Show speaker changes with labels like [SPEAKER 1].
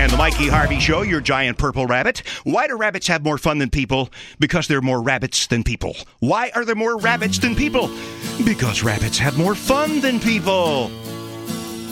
[SPEAKER 1] And the Mikey Harvey Show, your giant purple rabbit. Why do rabbits have more fun than people? Because there are more rabbits than people. Why are there more rabbits than people? Because rabbits have more fun than people.